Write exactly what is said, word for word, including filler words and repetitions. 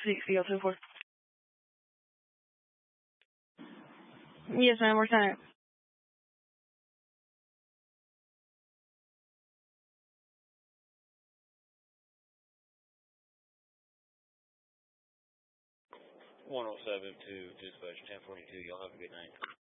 C L two four. Yes, ma'am, we're trying. one oh seven to dispatch ten forty-two. Y'all have a good night.